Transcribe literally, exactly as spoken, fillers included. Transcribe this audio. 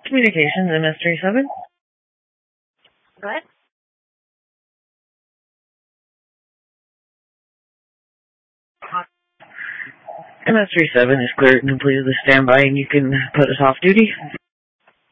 Communications, M S thirty-seven. Go ahead. M S thirty-seven is cleared and completed the standby, and you can put us off duty.